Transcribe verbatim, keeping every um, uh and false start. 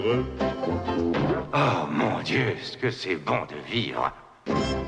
Oh mon Dieu, ce que c'est bon de vivre.